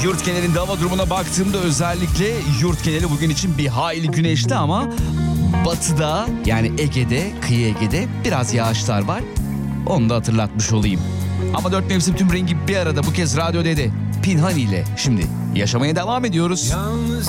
Yurt genelinde hava durumuna baktığımda özellikle yurt geneli bugün için bir hayli güneşli ama batıda yani Ege'de, kıyı Ege'de biraz yağışlar var. Onu da hatırlatmış olayım. Ama dört mevsim tüm rengi bir arada bu kez Radyo D'de Pinhani ile şimdi yaşamaya devam ediyoruz. Yalnız